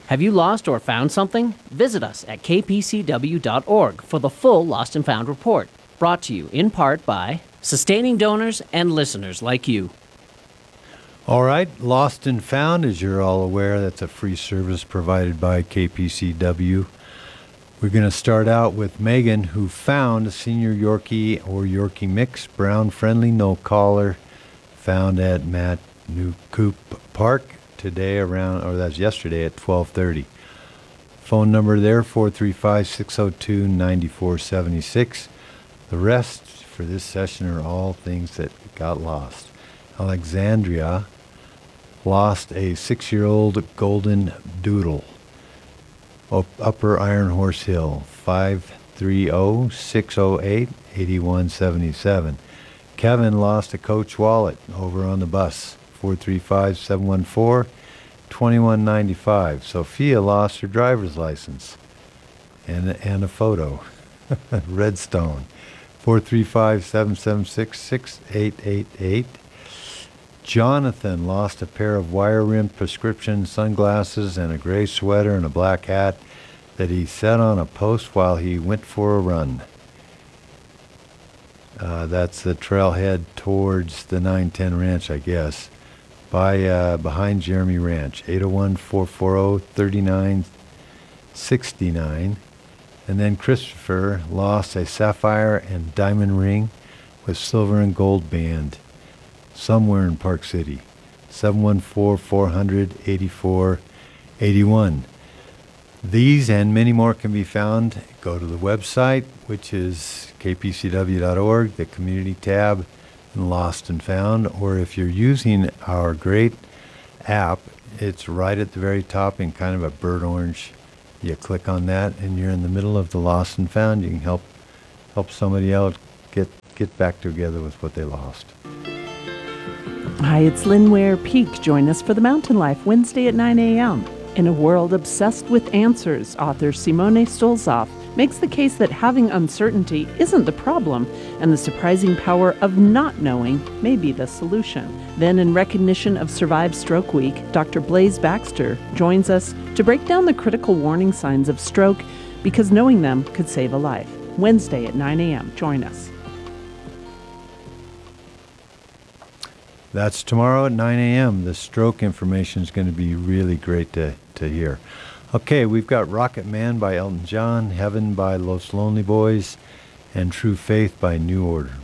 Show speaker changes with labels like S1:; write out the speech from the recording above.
S1: Have you lost or found something? Visit us at kpcw.org for the full Lost and Found report, brought to you in part by sustaining donors and listeners like you.
S2: All right, Lost and Found, as you're all aware, that's a free service provided by KPCW. We're going to start out with Megan, who found a senior Yorkie or Yorkie mix, brown friendly, no collar, found at Matt Newcoop Park today that's yesterday at 12:30. Phone number there, 435-602-9476. The rest for this session are all things that got lost. Alexandria lost a 6-year-old golden doodle. Upper Iron Horse Hill, 530-608-8177. Kevin lost a Coach wallet over on the bus, 435-714-2195. Sophia lost her driver's license and a photo. Redstone, 435-776-6888. Jonathan lost a pair of wire-rimmed prescription sunglasses and a gray sweater and a black hat that he set on a post while he went for a run. That's the trailhead towards the 910 Ranch, I guess, behind Jeremy Ranch, 801-440-3969. And then Christopher lost a sapphire and diamond ring with silver and gold band somewhere in Park City, 714-400-8481. These and many more can be found. Go to the website, which is kpcw.org, the community tab, and Lost and Found. Or if you're using our great app, it's right at the very top in kind of a burnt orange. You click on that, and you're in the middle of the Lost and Found. You can help somebody else get back together with what they lost.
S3: Hi, it's Lynn Ware Peak. Join us for the Mountain Life Wednesday at 9 a.m. In a world obsessed with answers, author Simone Stolzoff makes the case that having uncertainty isn't the problem, and the surprising power of not knowing may be the solution. Then, in recognition of Survive Stroke Week, Dr. Blaise Baxter joins us to break down the critical warning signs of stroke, because knowing them could save a life. Wednesday at 9 a.m. Join us.
S2: That's tomorrow at 9 a.m. The stroke information is going to be really great to hear. Okay, we've got Rocket Man by Elton John, Heaven by Los Lonely Boys, and True Faith by New Order.